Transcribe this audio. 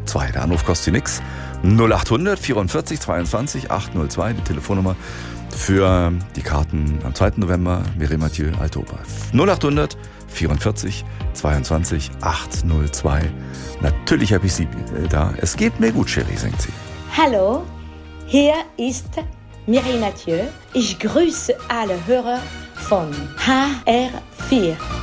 802. Der Anruf kostet nix. 0800 44 22 802, die Telefonnummer für die Karten am 2. November, Mireille Mathieu, Altopa. 0800 44 22 802. Natürlich habe ich Sie da. Es geht mir gut, Chérie, singt sie. Hallo, hier ist Mireille Mathieu. Ich grüße alle Hörer von HR4.